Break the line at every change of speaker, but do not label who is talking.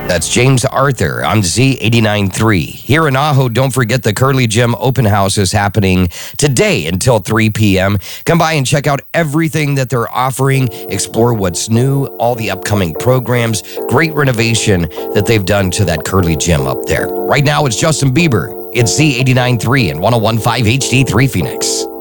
That's James Arthur on Z89.3. Here in Ajo, don't forget the Curly Gym Open House is happening today until 3 p.m. Come by and check out everything that they're offering, explore what's new, all the upcoming programs, great renovation that they've done to that Curly Gym up there. Right now, it's Justin Bieber. It's Z89.3 and 101.5 HD3 Phoenix.